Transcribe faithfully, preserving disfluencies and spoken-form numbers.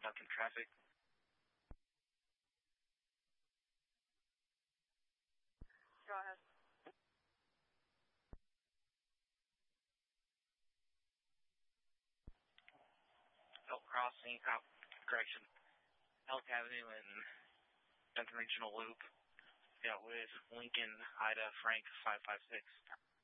Duncan traffic. Go ahead. Elk Crossing, oh, correction, Elk Avenue and Duncan Regional Loop. Yeah, with Lincoln, Ida, Frank, five five six.